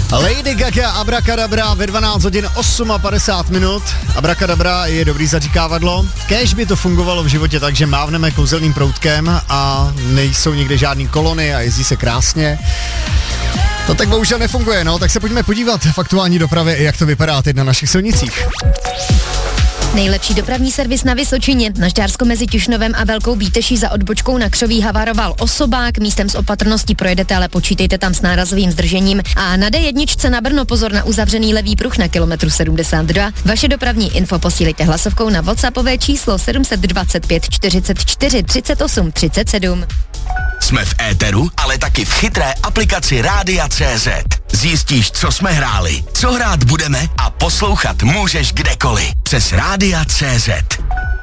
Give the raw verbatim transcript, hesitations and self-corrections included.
Lady Gaga, Abracadabra ve dvanáct hodin padesát osm minut. Abracadabra je dobrý zaříkávadlo. Kéž by to fungovalo v životě tak, že mávneme kouzelným proutkem a nejsou nikde žádný kolony a jezdí se krásně. To tak bohužel nefunguje, no, tak se pojďme podívat v aktuální dopravě, jak to vypadá teď na našich silnicích. Nejlepší dopravní servis na Vysočině. Na Žďársku mezi Tišnovem a Velkou Bíteší za odbočkou na Křoví havaroval osobák. Místem s opatrností projedete, ale počítejte tam s nárazovým zdržením. A na dé jedna na Brno pozor na uzavřený levý pruh na kilometru sedmdesát dva. Vaše dopravní info posílejte hlasovkou na WhatsAppové číslo sedm dva pět čtyřicet čtyři třicet osm třicet sedm. Jsme v éteru, ale taky v chytré aplikaci Rádia tečka cé zet. Zjistíš, co jsme hráli, co hrát budeme a poslouchat můžeš kdekoliv. Přes Rádia tečka cé zet.